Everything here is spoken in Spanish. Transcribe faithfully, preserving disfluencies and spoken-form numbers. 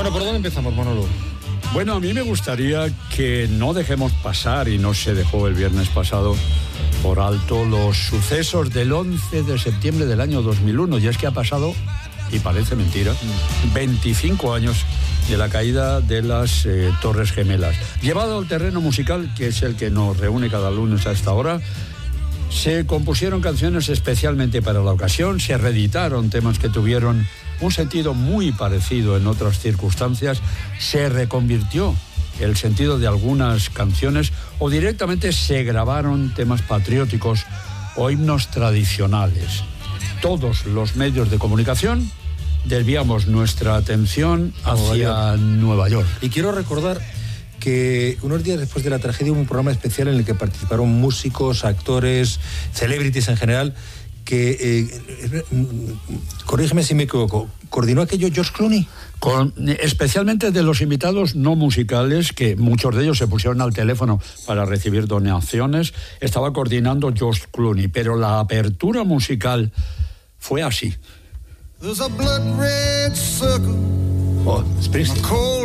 Bueno, ¿por dónde empezamos, Manolo? Bueno, a mí me gustaría que no dejemos pasar, y no se dejó el viernes pasado por alto, los sucesos del once de septiembre del año dos mil uno. Y es que ha pasado, y parece mentira, veinticinco años de la caída de las eh, Torres Gemelas. Llevado al terreno musical, que es el que nos reúne cada lunes a esta hora, se compusieron canciones especialmente para la ocasión, se reeditaron temas que tuvieron un sentido muy parecido en otras circunstancias, se reconvirtió el sentido de algunas canciones o directamente se grabaron temas patrióticos o himnos tradicionales. Todos los medios de comunicación desviamos nuestra atención hacia Nueva York. Y quiero recordar que unos días después de la tragedia hubo un programa especial en el que participaron músicos, actores, celebrities en general, que, eh, corrígeme si me equivoco, ¿coordinó aquello George Clooney? Con, especialmente de los invitados no musicales, que muchos de ellos se pusieron al teléfono para recibir donaciones, estaba coordinando George Clooney, pero la apertura musical fue así. Oh, Springsteen.